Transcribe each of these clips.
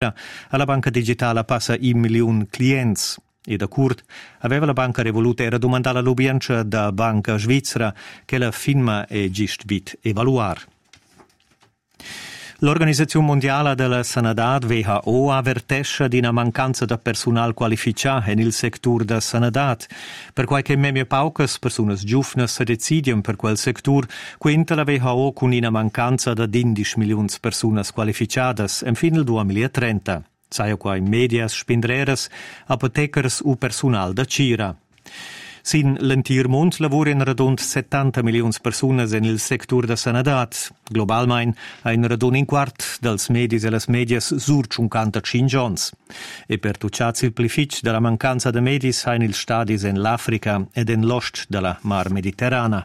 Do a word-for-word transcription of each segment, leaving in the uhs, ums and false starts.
America, alla banca digitale passa un milione clients. E da curt aveva la banca revoluta era domandare all'ubienza da banca svizzera che la firma è gist vit evaluar. L'Organizzazione Mondiale della Sanità W H O avvertisce di una mancanza di personale qualificato nel settore della sanità. Per qualche meme paucas persone giovani si decidono per quel settore, quinta la W H O con una mancanza di undici milioni di persone qualificate in fine del duemilatrenta. Sai qua medias, spindreras, apotecars o personal da Cira. Sin l'entir mond lavorano radon settanta milioni di persone nel settore della sanità. Globalmente, ein radon in quart dels medis e les medias sur cinquantacinque giorni. E per tucciar simplific della mancanza di medis ein il stadis in l'Africa ed in l'ost della Mar Mediterrana.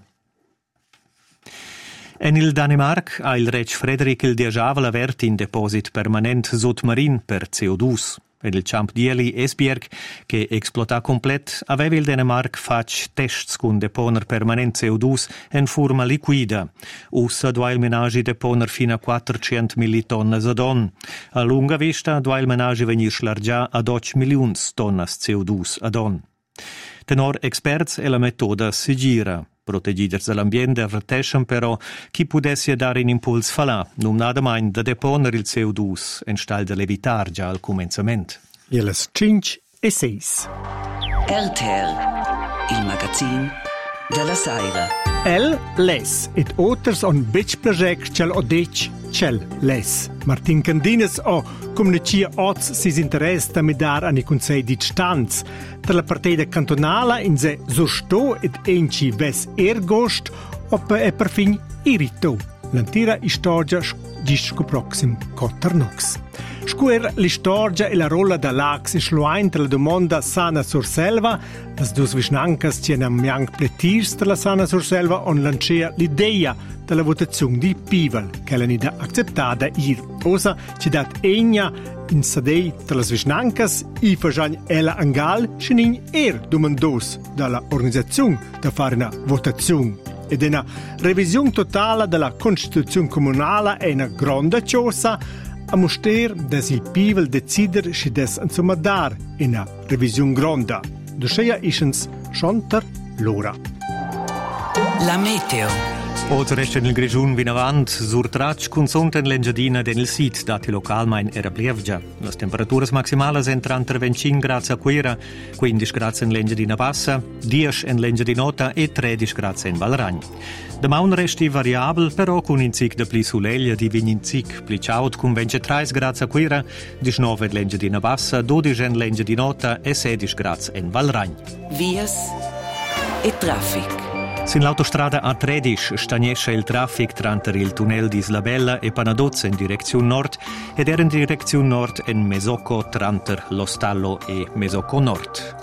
En il Danemark ha il reg Frederik il Diajavel avert in deposit permanent sottomarin per C O due. Ed il champ Dieli Esbjerg, che esplota complet, aveva il Danemark fac tests con deponer permanent C O due in forma liquida. Ussa dua il menagi deponer fino a quattrocento millitonne ad on. A lunga vista dua il menagi venir schlargia ad otto milioni tonnes C O due ad on. Tenor experts e la metoda si gira. Protegiders dell'ambiente avvertiscono però chi potesse dare un impulso falà, non nada mai da deponere il C O due in stal da levitar già al cominciamento. E le cinque e sei. R T L, il magazine della Saira. El les et otters on bitch project cel odec cel les. Martin Candines o comunicia oz sis interess da medar ani consei di stanz. Tra la partita cantonala in se sosto et enci ves ergost oppe e perfin irito. L'antira istorgia gisco proxim coternox. Scuer l'istorgia e la rolla da lax e schluain tra la domanda sana sur selva, las dus visnancas tienam miang pletirs tra la sana sur selva on lancia l'idea della votazione di Pivel, che l'anida accettata ir. Osa ci dat egna in sadei tra las visnancas i fajan ella angal schenin er domandos dalla organizzazione da fare una votazione. Ed una revisione totale della Costituzione comunale è una grande cosa a moster dass il Pivel decider si des insomma dar in una revisione grande. Doscia ischens schonter l'ora. La meteo. Oltre resta nel Grigiun vinavant, sur trac consunten l'engiadina del sit dati localmain era blievgia. Las temperaturas maximales entran tra venticinque gradi a Quera, quindici gradi in l'engiadina bassa, dieci in l'engiadinota e tredici gradi in Valragn. Demà un resti variabile, però con un cic de pli suleglia di vign in cic pli ciaut con ventitré gradi a Quera, diciannove in l'engiadina bassa, dodici in l'engiadinota e sedici gradi in Valragn. Vias e traffic. Sin l'autostrada A tredici stagnesce il traffic tra il tunnel di Islabella e Panadozza in direzione nord ed era in direzione nord in Mesocco tra lo Stallo e Mesocco Nord.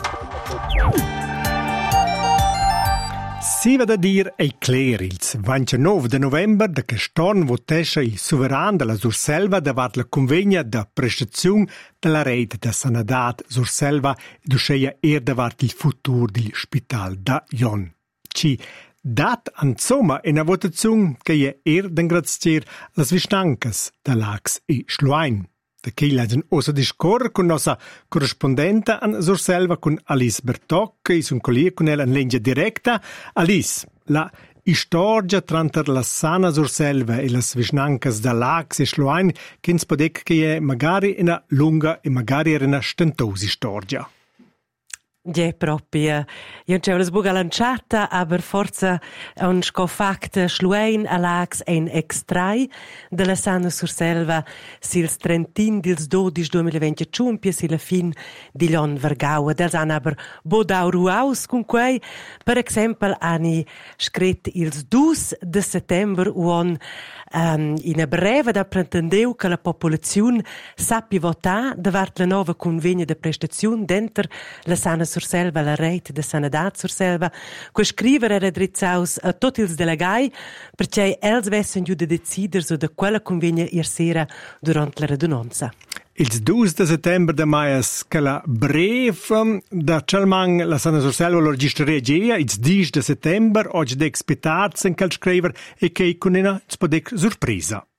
Si va da dir ei cler ils ventinove de november da che storn votesce il soveran della Surselva davart la convegna da prestazione della rete da sanadat Surselva e dusceia er davart il futur del spital da Jon. Ci dat insomma in a votazione che è er den grazier las visnancas da Lax e Schluain. Da che leggen osa discorre con nostra corrispondente an Surselva con Alice Bertoc e un collega con ella in linea diretta. Alice, la storia tra la sana Surselva e las visnancas da Lax e Schluain che si può dire che è magari una lunga e magari una stentosa storia. Ja, proprio. Io c'è una sbuga lanciata, aber forza un scofact schluein a lax ein extrai della sana Surselva sils trentin dils dodici duemilaventicinque sila fin di l'on vergaua. Dels han aber bodau ruaus con quei. Per esempio, hanno scritto ils dus de settembre uon um, in a breve da pretendeu che la popolazione sappi votare davart la nova convegna de prestazione dentro la sana Surselva, la rete de sanadat Surselva, que scrivere era drizzaus a tutti ils delegai, perché els vessen giù de decider so de quella convegna ier sera durant la radunanza. Il due de settembre de maias che la brev da Chalmang la sana Surselva lo registregia, il dieci de settembre, oggi de expitarz in cal scriver e che con una spodec sorpresa.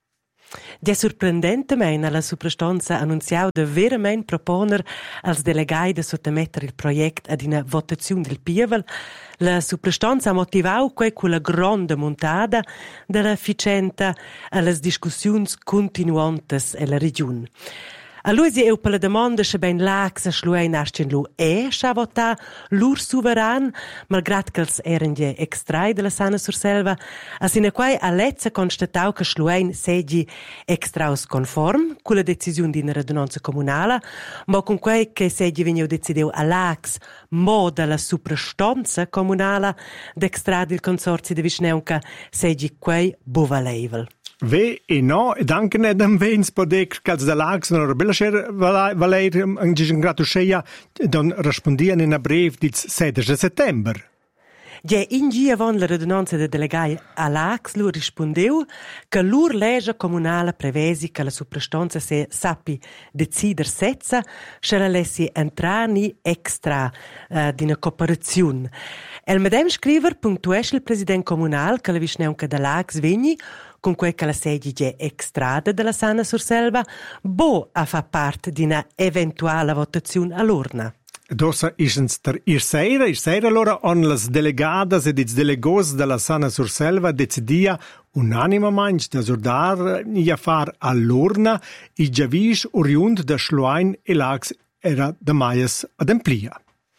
È sorprendentemente la suprastanza annunziata de veramente proponer als delegati de sottomettere il progetto ad una votazione del Pievel. La suprastanza ha motivato quei con la grande montata della ficenta alle discussioni continuantes e la regione. A lui si è per la domanda se ben l'ax a schluein ascen lu è scha vota lur suveran, malgrat che els eren je extrai della sana surselva, a sine quai a lezza constatau che schluein segi extraus conform con la decisione di una radunanza comunale, ma con quai che segi veniu decideu a l'ax mo della suprastanza comunale d'extra del consorzio de Vischnaunca segi quai bovaleivel. Ve e no, ed anche ne dan vens podec calz da lags non bella scher valer in gigen gratuscheia don respondian in a brev dits sedici de settember. Ja, in gia von la radunanza de delegai a l'Ax lu rispondeu che lur legge comunale prevesi che la suprastanza se sappi decider setza se la lessi entrani extra uh, di una cooperazione. El medem scriver puntuesce il presidente comunale che la Vischnaunca de l'Ax vegni con quel che la sedige extrada della Sana Surselva bo a fa parte di una eventuale votazione all'urna. Dosa isens ter ir seira, ir seira allora on las delegadas ed ils delegos della Sana Surselva decidia unanimamente da sordar i a far all'urna i giavisch oriund da Schluein e Lax era da Maias ad Emplia.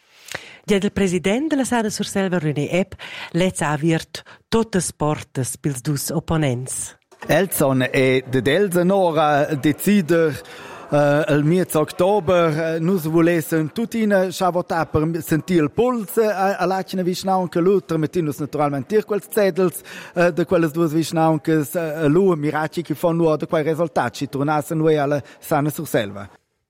Ja, il presidente della Sana Surselva, René Epp, let's aviert totes portes pils dus opponents. Elson e de Delsenora decider Uh, il mese ottobre uh, nus volessem tutina schavota per sentir il puls uh, a lacina Vischnaunca l'altra mettinus naturalmente ir quels zedels uh, de quelles duas Vischnauncas uh, lu miraci che fanno nuo de quei risultati ci tornassero noi alla Sana Surselva.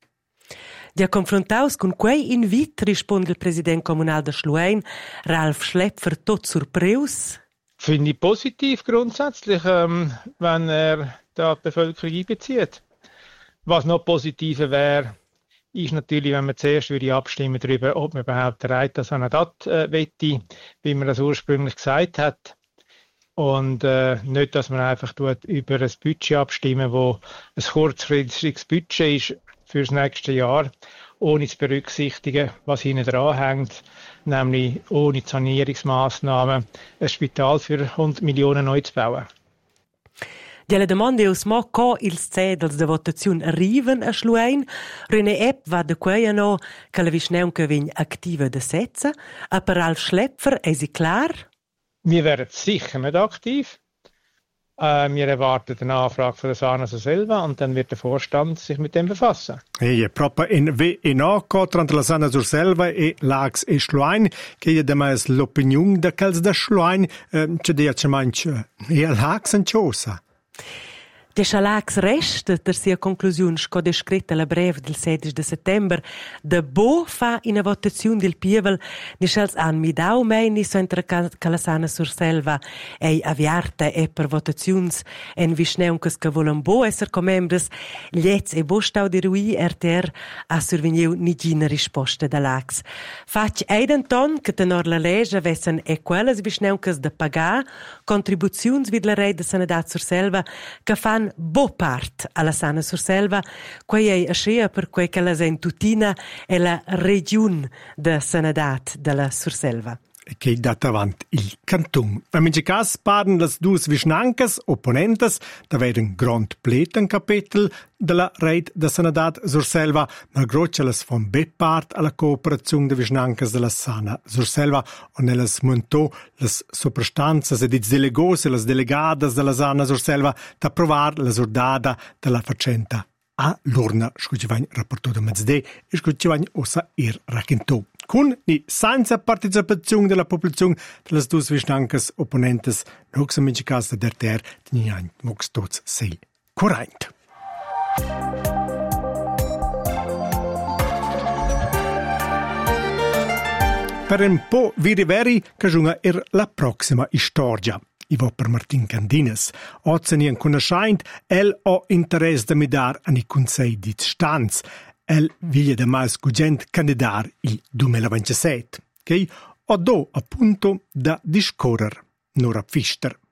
Ja, confrontaus con quei invit risponde il presidente comunale de Schluein, Ralf Schlepfer, tot surpreus. Finde ich positiv grundsätzlich, ähm, wenn er da die Bevölkerung einbezieht. Was noch positiver wäre, ist natürlich, wenn man zuerst würde abstimmen darüber, ob man überhaupt der Reit das Sanadat äh, wette, wie man das ursprünglich gesagt hat. Und äh, nicht, dass man einfach tut, über ein Budget abstimmen, wo ein kurzfristiges Budget ist für das nächste Jahr, ohne zu berücksichtigen, was hinten dran hängt, nämlich ohne Sanierungsmaßnahmen ein Spital für hundert Millionen neu zu bauen. Ja, la domanda è usmo co ils cedels de votazione arriven a Schluein. René Epp va de quei no che la Vischnaunca vegn activa de setza, a per Ralf Schlepfer è si klar? Wir wären sicher nicht aktiv. Äh, wir erwarten eine Anfrage von der Sana Surselva und dann wird der Vorstand sich mit dem befassen. E proprio in V e no tra la Sana Surselva e Lax e Schluein, che è da mais l'opinione da cals da Schluein, c'è dia c'è manch e Lax en cosa. De Schalax resta ter sia conclusione sco descritta la breve del sedici de settember de bo fa in a votazione del Pievel ni schels an mi dau meini so entra la Sana Surselva ei aviarta e per votazions en Vischnauncas che volen bo esser comembres liez e bo stau di rui R T R a survegniu nigina risposta da Lax. Fac eiden ton che tenor la legge vessen e quellas Vischnauncas de pagar contribuzions vid la rei de Sanadat Surselva che fan bo part alla Sana Surselva, quei è ascia per quei che la sentutina è la regione de Sanadat della Surselva. Che data avanti il canton. A mince cas paren las dus Vischnancas opponentes d'aver un grand pleten capitel della reit de Sanadat Surselva, malgrado che las von be part alla cooperazione de Vischnancas della Sana Surselva on ellas montò las soprastanzas ed ils delegos e las delegadas della Sana Surselva da provar la sordada della facenta a l'urna scucivagn rapporto de mezzde e scucivagn ossa ir racchentò. Con ni senza partecipazione della popolazione delle due Vischnancas opponentes, non si mince casa der ter, di nian mox tots sei corrent. Per un po' viri veri che giunga er la prossima storia. Ivo per Martin Candines. Oggi ni un conoscent, el ho interesse da mi dar a ni consei di stanz. El viglia da mais gugent candidar il duemilaventisette, che ho do appunto da discorrer Nora Pfister.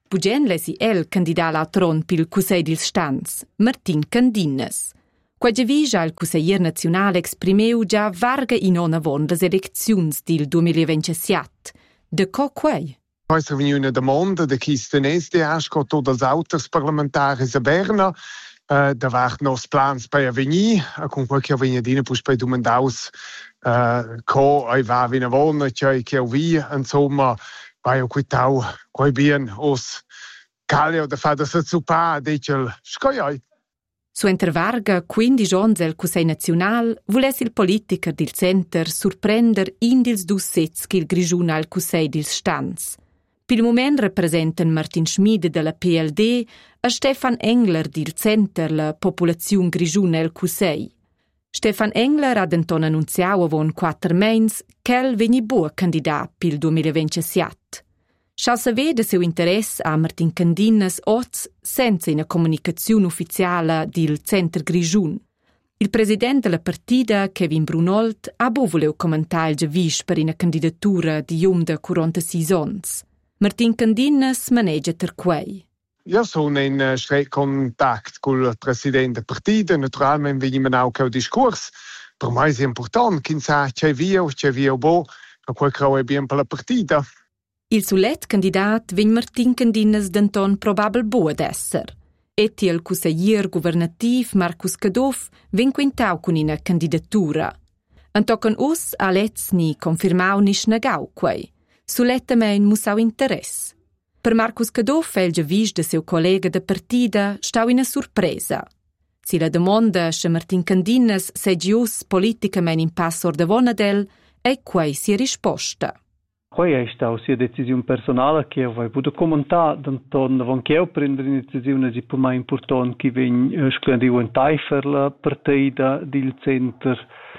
Bugen lesi el candidat al tron pil Cussei dils Stans, Martin Candinas. Qua già il Consigliere Nazionale esprimeu già varga in ona von les elecziuns del duemilaventisette. De co quei? Poi è venuta una domanda da chi stenesse di asco tutti gli altri parlamentari a Berna. Uh, da waren nos plans per avvenire, con qualche avvenire poi poi domandaus uh, co ai va vina vona, cioè che via, insomma, vai qui tau, coi bien os calio da fare da supa, dice scoiai. Su intervarga quindici ons el Cussei Nacional volesse il politiker del center surprender in dils dus sets che il Grigiun al Cussei dils Stans. Pil moment representen Martin Schmid della P L D e Stefan Engler del center la popolazione Grigiun el Cussei. Stefan Engler ha denton annunziau avon quattro meins ch'el vegni buo candidat pil duemilaventisette. Schau se vede seu interesse a Martin Candinas oz senza una comunicazione ufficiale del center Grigiun. Il presidente della partita, Kevin Brunold, ha bo voleu commentare il giavisch per una candidatura di um de quarantasei ans. Martin Candinas maneggia ter quei. Io sono in stretto contatto con il presidente della partita, naturalmente veniamo anche al discorso. Per me è importante che sa c'è via o c'è via bo, ma quel che è bene per la partita. Il sulet candidat vegn Martin Candinas denton probabel bo ad esser. Et il consiglier governativ Marcus Cadoff vegn quintau con una candidatura. Antocan us a lez ni confirmau ni snagau quei. Sulettamein musau interess. Per Marcus Cadoff è il giavisch de seu collega de partida stau ina surpresa. Si la domanda se Martin Candinas segius politicamente in passor de vonadel, è quei sia risposta. Quei è stata sia decisione personale che ho potuto commentare, tanto von che ho prendere una decisione di più importante che viene sclendivo in taifer la partita del centro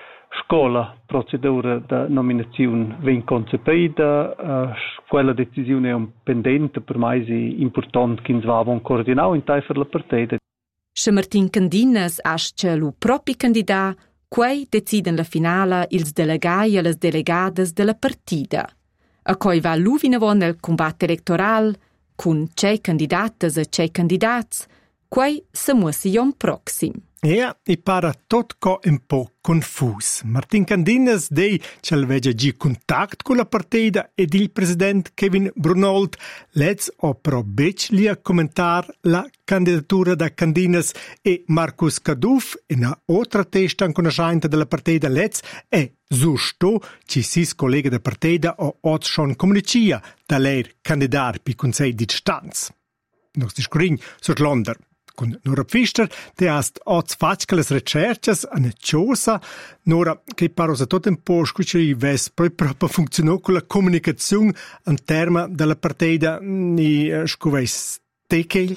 scuola, procedura di nominazione viene concepita, uh, quella decisione è un pendente per me è importante che va a coordinare in taifer la partita. Se Martin Candinas asce lu propi candidat, quei deciden la finale ils delegai e les delegadas della partita. A cui va l'uvinavon nel combatto elettoral, con c'è candidates e c'è candidats, quei se muossi jon proxim. Ja, i para tot co un po' confus. Martin Candinas dei c'el vege gi contact con la partida ed il president Kevin Brunold lez o pro bec li a commentar la candidatura da Candinas e Marcus Caduff in a otra testa in conoscenza della partida lez e giusto ci sis collega da partida o ot schon comunicia da leir candidat pi consei di stanz. Nos discurin sur Londra. Con Nora Pfister, te hast oz fatca les recerches a ne cosa, Nora, che paros a tot un po' scucci ves poi proprio funzionò con la comunicazione in terma della partita ni scuveis tekel?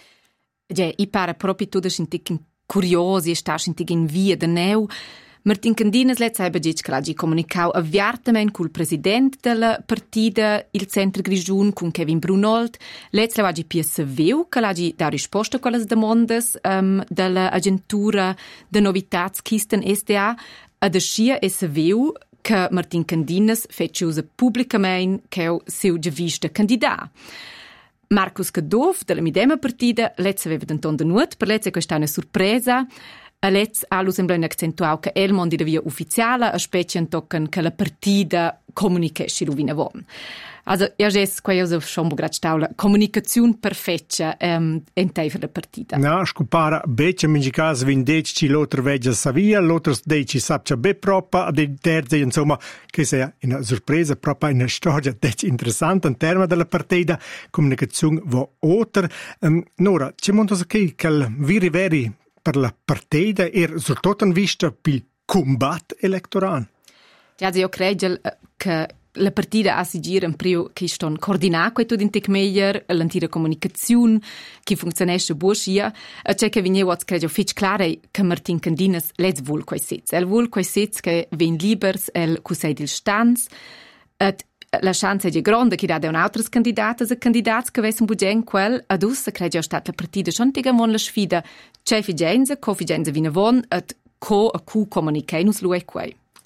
Ja, i pare proprio tutto sintikin curiosi e sta sintikin via de neu. Martin Candinas let's ha begit cragi comunicau avviartament col president della partida il centro Grigiun con Kevin Brunold. Let's la vagi pia saveu che l'agi da risposta a quelle domandas um, della agentura de novitats Kisten S D A ad ascia e saveu che Martin Candinas fece usa pubblicamente che è seu giavisch de candidat. Marcus Cadoff della midema partida let's aveva denton de nuot, per let's è questa una sorpresa. Alez ha sembra accentuau che el mondi da via ufficiale a specie tocken che la partida comunicasse luvina von. Also ja jes qua io so schon grad staula comunicazione perfetta ehm in taifer la partida. Na scupara becce in caso vindec ci l'altro veggia savia, l'altro deci sapcia be propa de terze insomma che sia una sorpresa proprio una storia dec interessante in termini della partida comunicazione vo otter. Um, Nora, ci monto che cal viri veri per la partita e soprattutto in vista per il combatto elettorale. Ja, io credo che la partita a sigire in primo che stanno coordinando e tutto in tec meglio l'antira comunicazione che funzionesce buonia e c'è che viene what credo fitch clare che Martin Candinas let's vuol quei sits el vuol quei sits che ven libers el Cussei dil Stans et la chance è grande che da un altro candidato e candidati che avessero bugen quel ad us credo stat la partita schon tegamon la sfida c'è figenza co figenza vina von et co a cu comunicainus lui quei.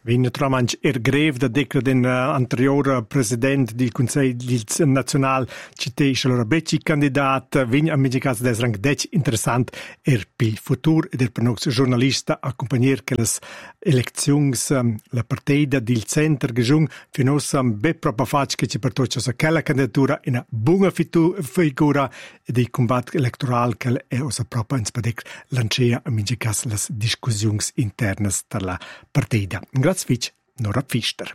Vin naturalmente er greve da decla den uh, anterior president del Consiglio Nazionale citesce allora becci candidat vin a medicas des rang dec interessant er pi futur ed er per nos giornalista accompagner che las elections um, la partida del center gejung finos am be propa fac che ci pertoccia sa quella candidatura in a bunga figura di combat electoral che è osa propa ins padec lancia a medicas las discussions internas dalla partida. Grazie Fitch, Nora Pfister.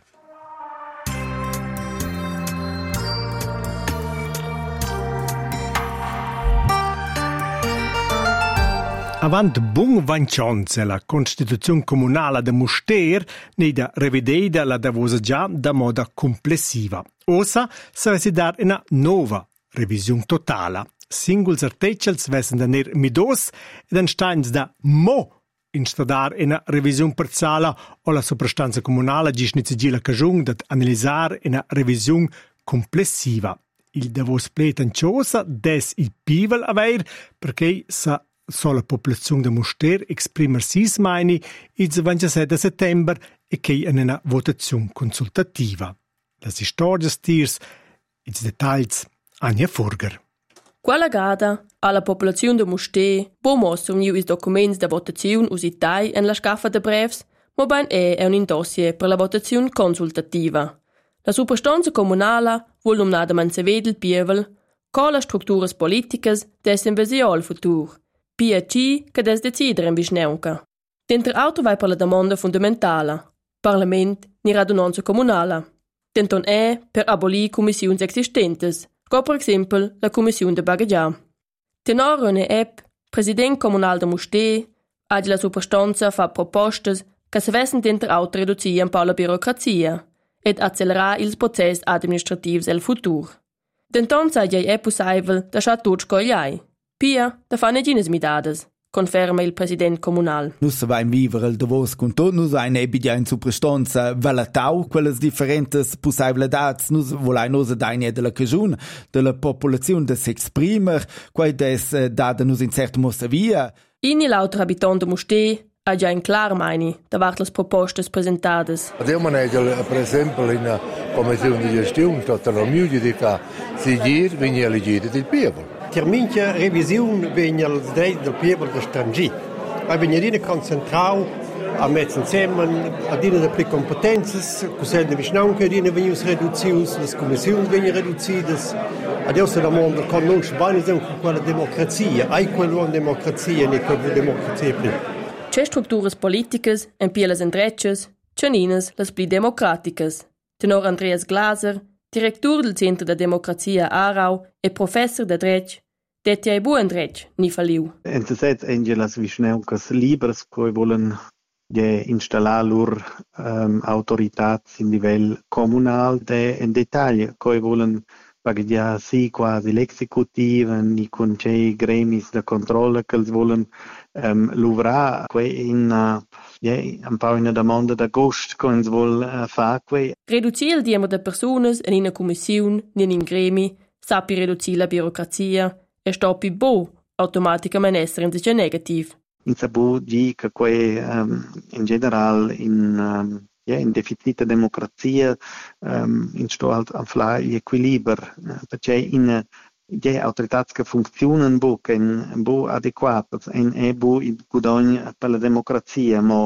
Avant bun vancianze la Constituzione comunale de Muster ne da revededa la davosa già da moda complessiva. Osa si dar una nova revisione totale. Singuls articels vessen da ner midos ed ansteins da mo instadar una revisione parziale o la soprastanza comunale gisnizi la cajung dat analizzare una revisione complessiva. Il davos pletanciosa des il pivel aver perché sa so la popolazione de Muster exprimer sis meini il ventisette settembre e che in una votazione consultativa. Las historias tiers, i dettagli, Anja Furger. Quella gada alla popolazione de Muster può mostrare i documenti da votazione usati in la scaffa de brevs, ma ben è un dossier per la votazione consultativa. La superstanza comunale vuol nominadamente vedere il pievel, con le strutture politiche dessen visione al futuro, P A C che des decidere in visneunca. Dentro auto vai per la domanda fondamentale, Parlament ni radunanza comunale. Denton è per abolire commissioni esistenti, come per esempio la commissione de Bagaglia. Tenor René Epp, president comunal de Muster, ha la superstanza fa proposte che si vessen dentro auto ridurre un po' la burocrazia ed accelerare il processo administrativo del futuro. Denton sa già è possibile lasciare tutto scogliare. Pia, da fanno gines midades, conferma il presidente comunale. Nus vaim vivere il Davos con tot, nus ein ebidia in superstanza valatau quelles differentes possibilidades, nus volai nos daine della cagiun, della popolazione de s'exprimer, quai des dada nus in certo mossa via. Inni l'altro abitant de Muster ha già in clar meini davart las propostes presentades. Io maneggio per esempio in una commissione di gestione, stata la mia giudica, si dir vegni elegiti del pievel. Terminche revisione vegna il diritto del pievel de strangì. A venire concentrau a mettere insieme a dine de pli competenze, cos'è de visnaunche dine venius reduzius, le commissioni vengono riduzidas. Adesso la mondo conosce bene con quella democrazia, hai quella democrazia e quella democrazia pli. C'è strutture politiche, en pieles endrecces, cianines las pli democraticas. Tenor Andreas Glaser, direttore del Centro de Democrazia Aarau e professor de Dretg, detti ai buon Dretg ni faliu. Entonces, Angelas Vishneukas libres que volen de instalar lur um, autoritats in livello comunal de en detalle que volen pagdia si quasi l'executiva ni con cei gremis de controllo che volen um, luvrar que in uh, yeah, un po' una domanda d'agosto che ens vol uh, fa que Riducir il diemo de personas in una commissione ni in gremi sappi riducir la burocrazia e stoppi bo automaticamente essere in negativ. In sabu di che que um, in general in um, yeah, in deficit democrazia um, in sto alt anfla equiliber perché in die autoritats che funzionen bo che bo adequat en e bo in gudogn per la democrazia mo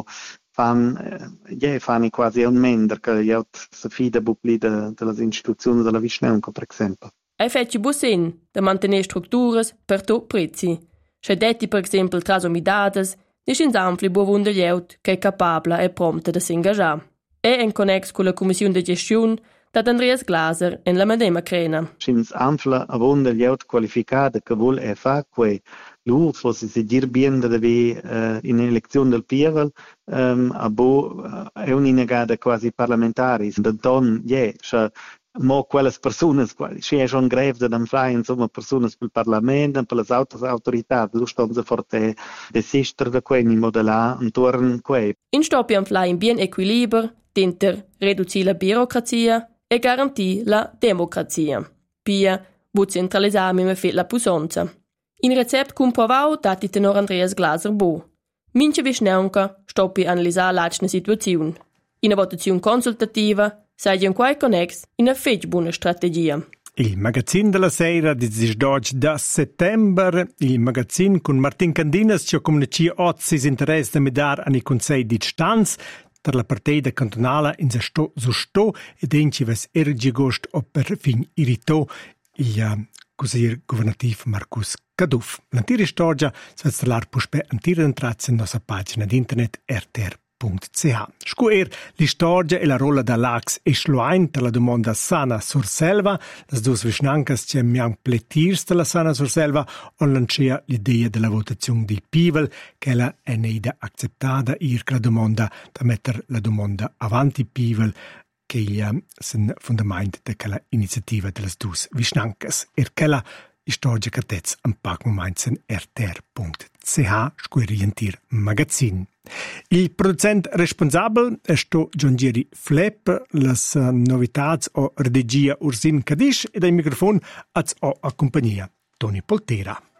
fan ja fanno quasi un mender che ja si fida bo pli de delle istituzioni della Vishneuka per esempio. Ei fece bu sen de mantenere strutturas per tot prezzi. C'è detti per esempio trasomidades, nis in ampli bu vunder lieut che è capabla e prompta de s'engagiar. E in connex con la commissione de gestione dat Andreas Glaser in la medema crena. Schins ampla a vunder lieut qualificata che vuol e fa que lu fosse si dir bien de deve uh, in elezione del Pievel um, a bo uh, è un'inegada quasi parlamentari. D'anton, yeah, cioè mo quelles personas, c'è già un greve da fare, insomma, personas per il Parlamento, per le altre autorità, lo stanno a forte desistere da quei modelà intorno a quei. In stoppi an fly in bien equilibrio, dinter ridurre la burocrazia e garantire la democrazia. Pia, bu centralizzare me fet la pusanza. In recept comprovau dati tenor Andreas Glaser bo. Mince Vishneuka stoppi analizzare l'acne situazione. In una votazione consultativa sei un quai connex in una fece buona strategia. Il magazin della sera di dodici da settembre, il magazin con Martin Candinas ci ha comunicato oggi si interessa da medar ai consigli di stanza per la partita cantonale in Zasto Zusto ed enci ves ergi gost o per fin irito il uh, cosir governativo Marcus Caduff. L'antira storia si installar puspe antira entrazia in nostra pagina di internet r t r punto c h. Scuer l'istorgia e la rolla da Lax e Schluain per la domanda sana sur selva, las dus visnancas c'è mian pletirs della sana sur selva, on lancia l'idea della votazione di Pivel, che la è neida accettata ir la domanda da mettere la domanda avanti Pivel, che è sen fundament de quella iniziativa delle dus visnancas. Er quella istorgia cartez un pac moments in r t r punto c h scuerientir magazin. Il producente responsabile è sto Giangieri Flepp, las novità o redigia Ursin Cadish e dai microfoni az o a compagnia Toni Poltera.